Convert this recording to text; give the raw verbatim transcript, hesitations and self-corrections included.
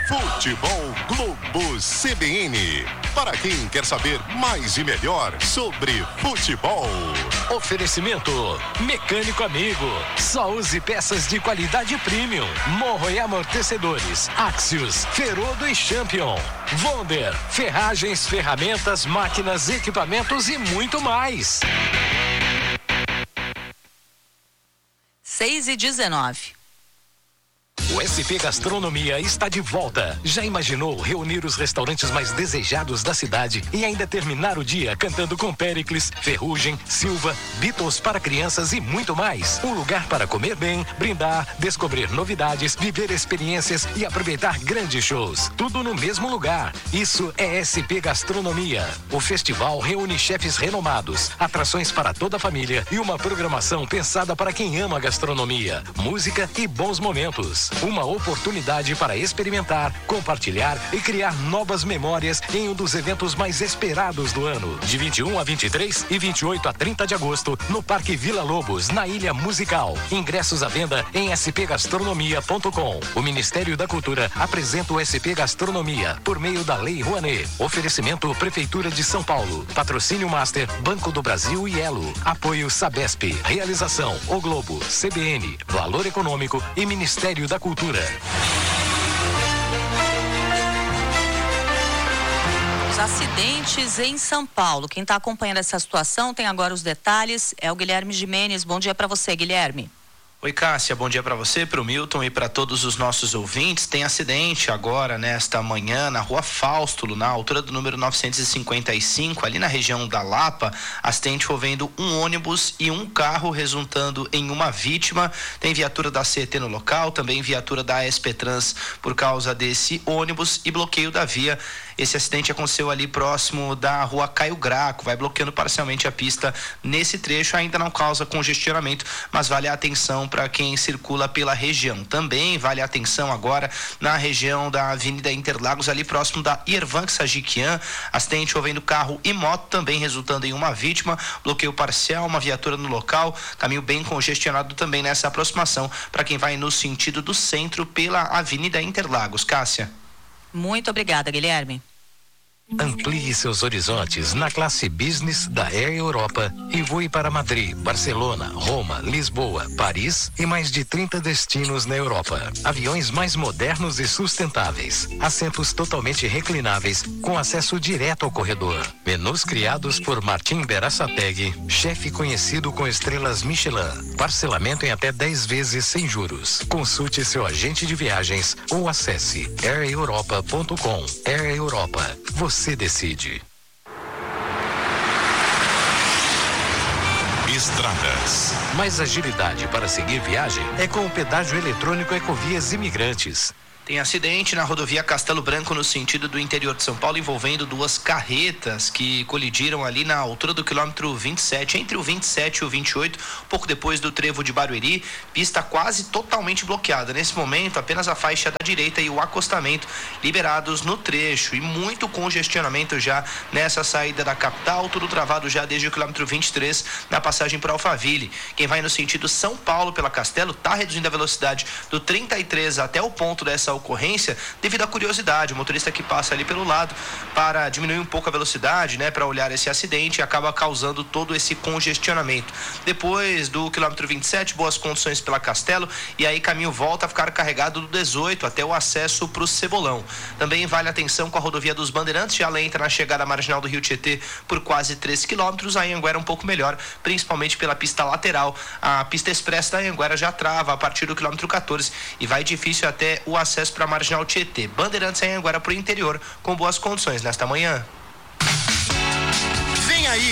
Futebol Globo C B N. Para quem quer saber mais e melhor sobre futebol. Oferecimento Mecânico Amigo. Só use peças de qualidade premium. Morro e amortecedores. Axios, Ferodo e Champion. Wonder, ferragens, ferramentas, máquinas, equipamentos e muito mais. seis e dezenove. O S P Gastronomia está de volta. Já imaginou reunir os restaurantes mais desejados da cidade e ainda terminar o dia cantando com Péricles, Ferrugem, Silva, Beatles para crianças e muito mais? Um lugar para comer bem, brindar, descobrir novidades, viver experiências e aproveitar grandes shows. Tudo no mesmo lugar. Isso é S P Gastronomia. O festival reúne chefes renomados, atrações para toda a família e uma programação pensada para quem ama gastronomia, música e bons momentos. Uma oportunidade para experimentar, compartilhar e criar novas memórias em um dos eventos mais esperados do ano. De vinte e um a vinte e três e vinte e oito a trinta de agosto, no Parque Vila Lobos, na Ilha Musical. Ingressos à venda em s p gastronomia ponto com. O Ministério da Cultura apresenta o S P Gastronomia por meio da Lei Rouanet. Oferecimento Prefeitura de São Paulo. Patrocínio Master, Banco do Brasil e Elo. Apoio Sabesp. Realização O Globo, C B N, Valor Econômico e Ministério da Cultura. Os acidentes em São Paulo. Quem está acompanhando essa situação tem agora os detalhes. É o Guilherme Gimenez. Bom dia para você, Guilherme. Oi, Cássia, bom dia para você, para o Milton e para todos os nossos ouvintes. Tem acidente agora, nesta manhã, na rua Fausto, na altura do número novecentos e cinquenta e cinco, ali na região da Lapa. Acidente envolvendo um ônibus e um carro, resultando em uma vítima. Tem viatura da C E T no local, também viatura da S P Trans por causa desse ônibus e bloqueio da via. Esse acidente aconteceu ali próximo da rua Caio Graco, vai bloqueando parcialmente a pista nesse trecho, ainda não causa congestionamento, mas vale a atenção para quem circula pela região. Também vale a atenção agora na região da Avenida Interlagos, ali próximo da Irvan Sajiquian, acidente envolvendo carro e moto, também resultando em uma vítima, bloqueio parcial, uma viatura no local, caminho bem congestionado também nessa aproximação para quem vai no sentido do centro pela Avenida Interlagos. Cássia. Muito obrigada, Guilherme. Amplie seus horizontes na classe Business da Air Europa e voe para Madrid, Barcelona, Roma, Lisboa, Paris e mais de trinta destinos na Europa. Aviões mais modernos e sustentáveis, assentos totalmente reclináveis com acesso direto ao corredor. Menus criados por Martim Berasategui, chefe conhecido com estrelas Michelin. Parcelamento em até dez vezes sem juros. Consulte seu agente de viagens ou acesse air europa ponto com. Air Europa. Você Você decide. Estradas. Mais agilidade para seguir viagem é com o pedágio eletrônico Ecovias Imigrantes. Tem acidente na rodovia Castelo Branco no sentido do interior de São Paulo envolvendo duas carretas que colidiram ali na altura do quilômetro vinte e sete, entre o vinte e sete e o vinte e oito, pouco depois do trevo de Barueri, pista quase totalmente bloqueada. Nesse momento, apenas a faixa da direita e o acostamento liberados no trecho e muito congestionamento já nessa saída da capital, tudo travado já desde o quilômetro vinte e três na passagem por Alphaville. Quem vai no sentido São Paulo pela Castelo está reduzindo a velocidade do trinta e três até o ponto dessa ocorrência devido à curiosidade. O motorista que passa ali pelo lado para diminuir um pouco a velocidade, né, para olhar esse acidente, acaba causando todo esse congestionamento. Depois do quilômetro vinte e sete, boas condições pela Castelo e aí caminho volta a ficar carregado do dezoito até o acesso para o Cebolão. Também vale atenção com a rodovia dos Bandeirantes, já ela entra na chegada marginal do Rio Tietê por quase três quilômetros. A Anhanguera um pouco melhor, principalmente pela pista lateral. A pista expressa da Anhanguera já trava a partir do quilômetro quatorze e vai difícil até o acesso para a marginal Tietê. Bandeirantes em Anhanguera para o interior com boas condições nesta manhã.